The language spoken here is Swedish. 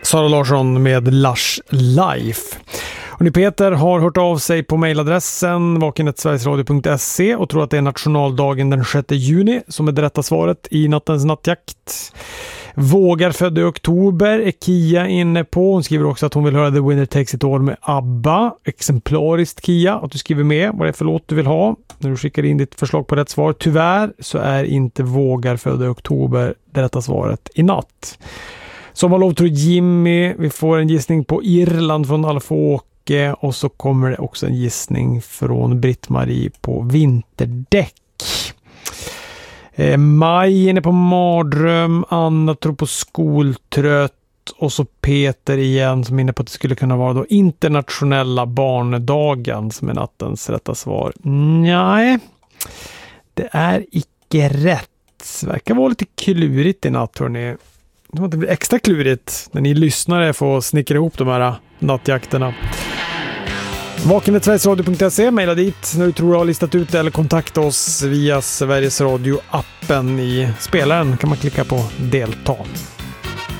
Sara Larsson med Lush Life. Och ni Peter har hört av sig på mejladressen vaken@sverigesradio.se och tror att det är nationaldagen den 6 juni som är det rätta svaret i nattens nattjakt. Vågar född i oktober är Kia inne på. Hon skriver också att hon vill höra The Winner Takes It All med ABBA. Exemplariskt Kia, att du skriver med vad det är för låt du vill ha när du skickar in ditt förslag på rätt svar. Tyvärr så är inte Vågar född i oktober det rätta svaret i natt. Sommarlov tror Jimmy. Vi får en gissning på Irland från Alf-Åke och så kommer det också en gissning från Britt-Marie på vinterdäck. Maj inne på mardröm, Anna tror på skoltrött och så Peter igen som är inne på att det skulle kunna vara då internationella barndagen som är nattens rätta svar. Nej, det är icke rätt. Det verkar vara lite klurigt i natt, hörni. Det blir extra klurigt när ni lyssnare får snickra ihop de här nattjakterna. Vaken@sverigesradio.se, mejla dit när du tror du har listat ut det eller kontakta oss via Sveriges Radio-appen i spelaren. Kan man klicka på delta.